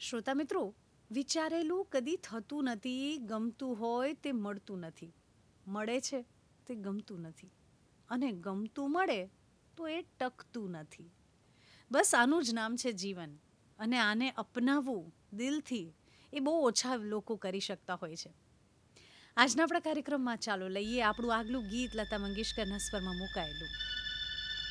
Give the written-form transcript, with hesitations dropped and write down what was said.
શ્રોતા મિત્રો, વિચારેલું કદી થતું નથી, ગમતું હોય તે મળતું નથી, મળે છે તે ગમતું નથી, અને ગમતું મળે તો એ ટકતું નથી. બસ આનું જ નામ છે જીવન, અને આને અપનાવવું દિલથી એ બહુ ઓછા લોકો કરી શકતા હોય છે. આજના આપણા કાર્યક્રમમાં ચાલો લઈએ આપણું આગલું ગીત લતા મંગેશકરના સ્વરમાં મુકાયેલું.